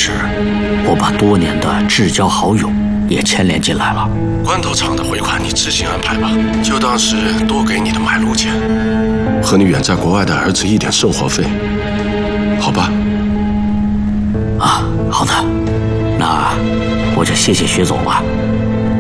时，我把多年的至交好友也牵连进来了。 罐头厂的回款你自行安排吧，就当是多给你的买路钱，和你远在国外的儿子一点生活费，好吧？ 啊，好的，那我就谢谢薛总了。